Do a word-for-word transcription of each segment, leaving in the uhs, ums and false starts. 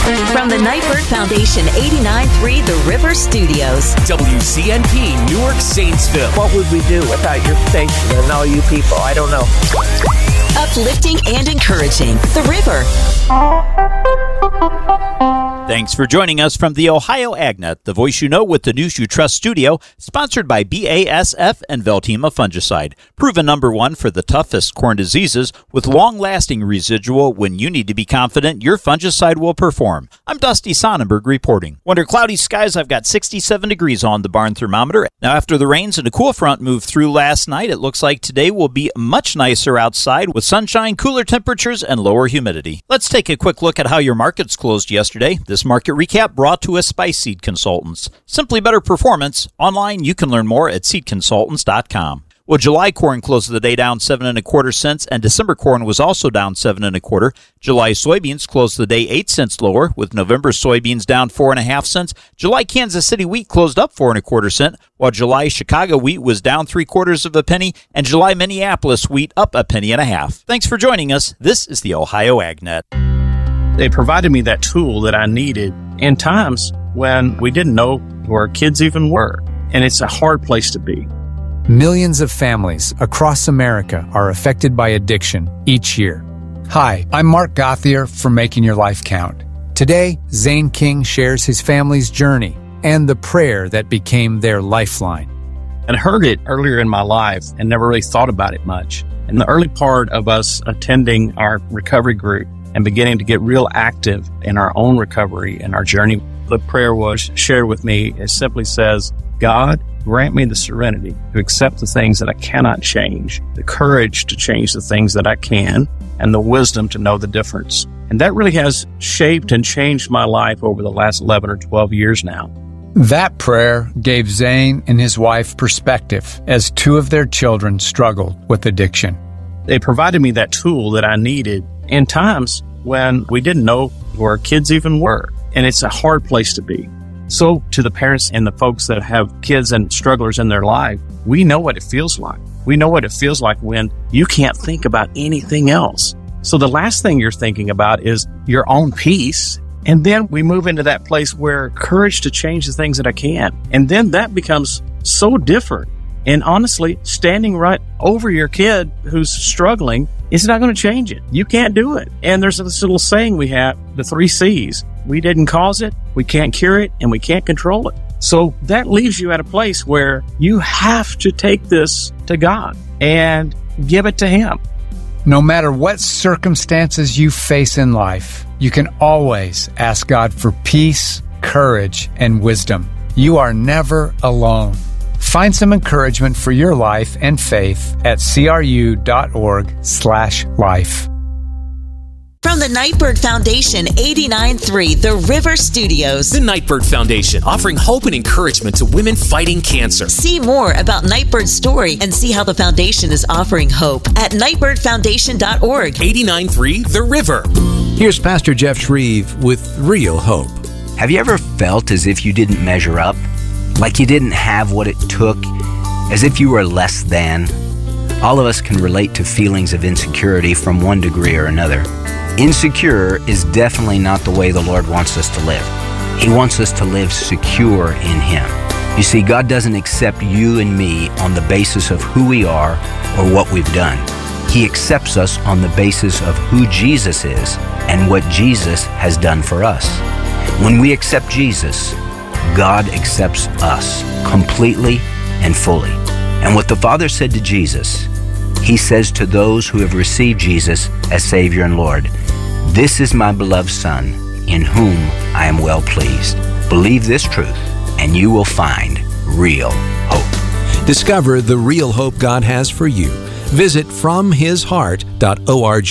From the Nightbird Foundation eighty-nine point three The River Studios. W C N P, Newark, Saintsville. What would we do without your station and all you people? I don't know. Uplifting and encouraging. The River. Thanks for joining us from the Ohio AgNet, the voice you know with the news you trust studio, sponsored by B A S F and Veltima Fungicide. Proven number one for the toughest corn diseases with long-lasting residual when you need to be confident your fungicide will perform. I'm Dusty Sonnenberg reporting. Under cloudy skies, I've got sixty-seven degrees on the barn thermometer. Now, after the rains and a cool front moved through last night, it looks like today will be much nicer outside with sunshine, cooler temperatures, and lower humidity. Let's take a quick look at how your markets closed yesterday. This market recap brought to us by Seed Consultants. Simply better performance. Online, you can learn more at seed consultants dot com. Well, July corn closed the day down seven and a quarter cents, and December corn was also down seven and a quarter. July soybeans closed the day eight cents lower, with November soybeans down four and a half cents. July Kansas City wheat closed up four and a quarter cent, while July Chicago wheat was down three quarters of a penny, and July Minneapolis wheat up a penny and a half. Thanks for joining us. This is the Ohio AgNet. They provided me that tool that I needed in times when we didn't know where kids even were, and it's a hard place to be. Millions of families across America are affected by addiction each year. Hi, I'm Mark Gothier from Making Your Life Count. Today, Zane King shares his family's journey and the prayer that became their lifeline. I heard it earlier in my life and never really thought about it much. In the early part of us attending our recovery group and beginning to get real active in our own recovery and our journey, the prayer was shared with me. It simply says, God, grant me the serenity to accept the things that I cannot change, the courage to change the things that I can, and the wisdom to know the difference. And that really has shaped and changed my life over the last eleven or twelve years now. That prayer gave Zane and his wife perspective as two of their children struggled with addiction. They provided me that tool that I needed in times when we didn't know where kids even were. And it's a hard place to be. So to the parents and the folks that have kids and strugglers in their life, we know what it feels like. We know what it feels like when you can't think about anything else. So the last thing you're thinking about is your own peace. And then we move into that place where courage to change the things that I can. And then that becomes so different. And honestly, standing right over your kid who's struggling is not going to change it. You can't do it. And there's this little saying we have, the three C's. We didn't cause it, we can't cure it, and we can't control it. So that leaves you at a place where you have to take this to God and give it to Him. No matter what circumstances you face in life, you can always ask God for peace, courage, and wisdom. You are never alone. Find some encouragement for your life and faith at cru.org slash life. From the Nightbird Foundation eighty-nine point three The River Studios. The Nightbird Foundation, offering hope and encouragement to women fighting cancer. See more about Nightbird's story and see how the foundation is offering hope at nightbird foundation dot org. eighty-nine point three The River. Here's Pastor Jeff Shreve with Real Hope. Have you ever felt as if you didn't measure up? Like you didn't have what it took? As if you were less than? All of us can relate to feelings of insecurity from one degree or another. Insecure is definitely not the way the Lord wants us to live. He wants us to live secure in Him. You see, God doesn't accept you and me on the basis of who we are or what we've done. He accepts us on the basis of who Jesus is and what Jesus has done for us. When we accept Jesus, God accepts us completely and fully. And what the Father said to Jesus, He says to those who have received Jesus as Savior and Lord, "This is my beloved Son, in whom I am well pleased." Believe this truth, and you will find real hope. Discover the real hope God has for you. Visit from his heart dot org.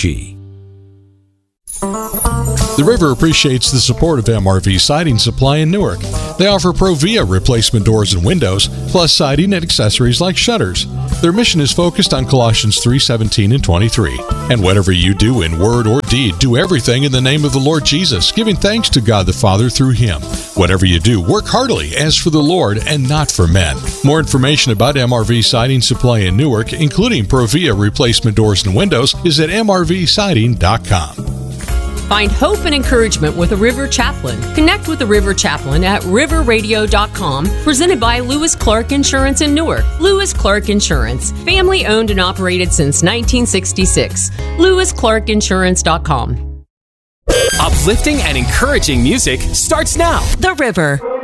The River appreciates the support of M R V Siding Supply in Newark. They offer Provia replacement doors and windows, plus siding and accessories like shutters. Their mission is focused on Colossians three seventeen and twenty-three. And whatever you do in word or deed, do everything in the name of the Lord Jesus, giving thanks to God the Father through Him. Whatever you do, work heartily as for the Lord and not for men. More information about M R V Siding Supply in Newark, including Provia replacement doors and windows, is at m r v siding dot com. Find hope and encouragement with a River Chaplain. Connect with the River Chaplain at river radio dot com, presented by Lewis Clark Insurance in Newark. Lewis Clark Insurance, family owned and operated since nineteen sixty-six. lewis clark insurance dot com. Uplifting and encouraging music starts now. The River.